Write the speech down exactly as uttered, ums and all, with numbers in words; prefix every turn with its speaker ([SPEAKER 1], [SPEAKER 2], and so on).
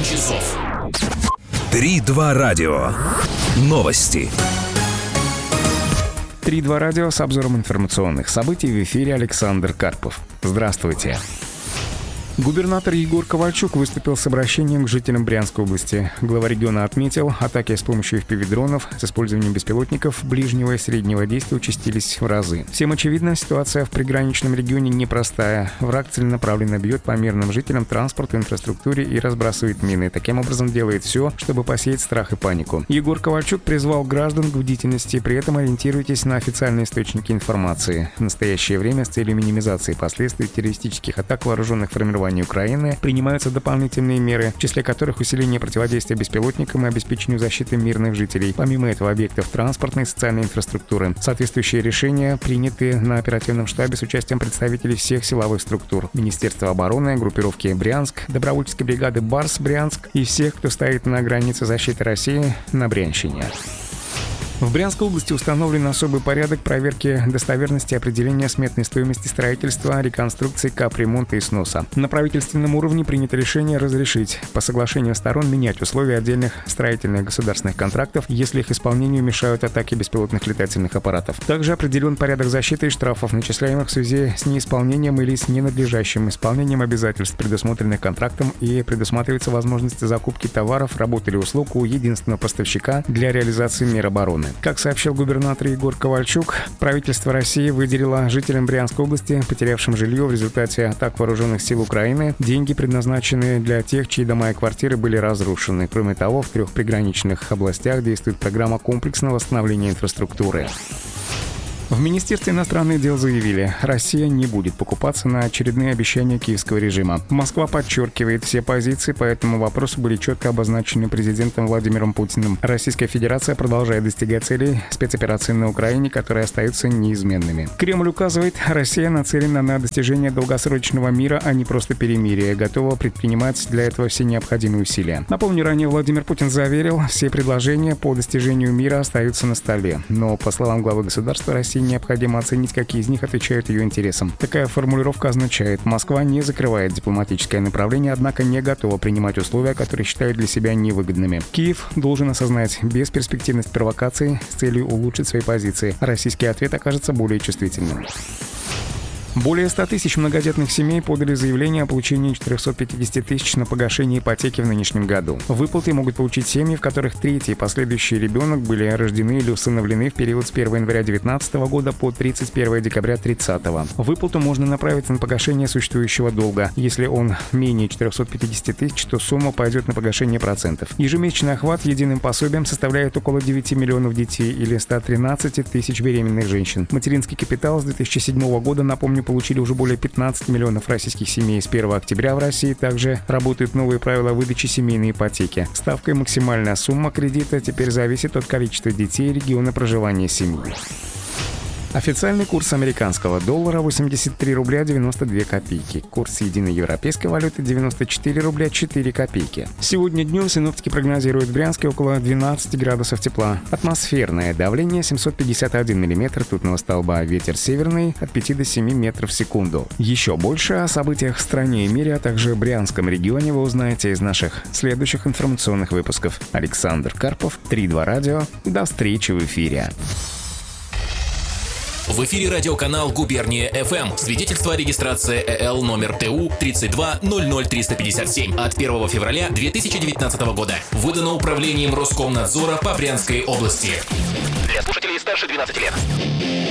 [SPEAKER 1] часов.
[SPEAKER 2] Три-два радио. Новости.
[SPEAKER 3] Три-два радио с обзором информационных событий. В эфире Александр Карпов. Здравствуйте. Губернатор Егор Ковальчук выступил с обращением к жителям Брянской области. Глава региона отметил, атаки с помощью эф пи ви-дронов с использованием беспилотников ближнего и среднего действия участились в разы. Всем очевидно, ситуация в приграничном регионе непростая. Враг целенаправленно бьет по мирным жителям, транспорту, инфраструктуре и разбрасывает мины. Таким образом делает все, чтобы посеять страх и панику. Егор Ковальчук призвал граждан к бдительности, при этом ориентируйтесь на официальные источники информации. В настоящее время с целью минимизации последствий террористических атак вооруженных формирований Украины принимаются дополнительные меры, в числе которых усиление противодействия беспилотникам и обеспечению защиты мирных жителей. Помимо этого, объектов транспортной и социальной инфраструктуры. Соответствующие решения приняты на оперативном штабе с участием представителей всех силовых структур: Министерства обороны, группировки «Брянск», добровольческой бригады «Барс Брянск» и всех, кто стоит на границе защиты России на Брянщине. В Брянской области установлен особый порядок проверки достоверности определения сметной стоимости строительства, реконструкции, капремонта и сноса. На правительственном уровне принято решение разрешить по соглашению сторон менять условия отдельных строительных государственных контрактов, если их исполнению мешают атаки беспилотных летательных аппаратов. Также определен порядок защиты и штрафов, начисляемых в связи с неисполнением или с ненадлежащим исполнением обязательств, предусмотренных контрактом, и предусматривается возможность закупки товаров, работ или услуг у единственного поставщика для реализации мер обороны. Как сообщил губернатор Егор Ковальчук, правительство России выделило жителям Брянской области, потерявшим жилье в результате атак вооруженных сил Украины, деньги, предназначенные для тех, чьи дома и квартиры были разрушены. Кроме того, в трех приграничных областях действует программа комплексного восстановления инфраструктуры. В Министерстве иностранных дел заявили, Россия не будет покупаться на очередные обещания киевского режима. Москва подчеркивает, все позиции по этому вопросу были четко обозначены президентом Владимиром Путиным. Российская Федерация продолжает достигать целей спецоперации на Украине, которые остаются неизменными. Кремль указывает, Россия нацелена на достижение долгосрочного мира, а не просто перемирия, готова предпринимать для этого все необходимые усилия. Напомню, ранее Владимир Путин заверил, все предложения по достижению мира остаются на столе. Но, по словам главы государства, России необходимо оценить, какие из них отвечают ее интересам. Такая формулировка означает, Москва не закрывает дипломатическое направление, однако не готова принимать условия, которые считают для себя невыгодными. Киев должен осознать бесперспективность провокаций с целью улучшить свои позиции. Российский ответ окажется более чувствительным. Более ста тысяч многодетных семей подали заявление о получении четырехсот пятидесяти тысяч на погашение ипотеки в нынешнем году. Выплаты могут получить семьи, в которых третий и последующий ребенок были рождены или усыновлены в период с первого января две тысячи девятнадцатого года по тридцать первого декабря две тысячи тридцатого. Выплату можно направить на погашение существующего долга. Если он менее четырехсот пятидесяти тысяч, то сумма пойдет на погашение процентов. Ежемесячный охват единым пособием составляет около девяти миллионов детей или ста тринадцати тысяч беременных женщин. Материнский капитал с две тысячи седьмого года, напомню, получили уже более пятнадцати миллионов российских семей. С первого октября в России также работают новые правила выдачи семейной ипотеки. Ставка и максимальная сумма кредита теперь зависит от количества детей и региона проживания семьи. Официальный курс американского доллара восемьдесят три рубля девяносто две копейки. Курс единой европейской валюты девяносто четыре рубля четыре копейки. Сегодня днем синоптики прогнозируют в Брянске около двенадцати градусов тепла. Атмосферное давление семьсот пятьдесят один миллиметр ртутного столба. Ветер северный от пяти до семи метров в секунду. Еще больше о событиях в стране и мире, а также Брянском регионе вы узнаете из наших следующих информационных выпусков. Александр Карпов, Три-два радио. До встречи в эфире.
[SPEAKER 1] В эфире радиоканал «Губерния эф эм». Свидетельство о регистрации э эл номер тэ у тридцать два ноль ноль триста пятьдесят семь от первого февраля две тысячи девятнадцатого года. Выдано управлением Роскомнадзора по Брянской области. Для слушателей старше двенадцати лет.